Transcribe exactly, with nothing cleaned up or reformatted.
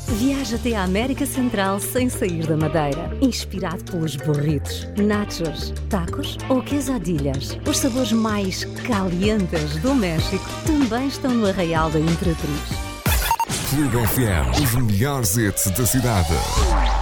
Viaja até à América Central sem sair da Madeira. Inspirado pelos burritos, nachos, tacos ou quesadillas. Os sabores mais calientes do México também estão no Arraial da Imperatriz. Clube F M, os melhores hits da cidade.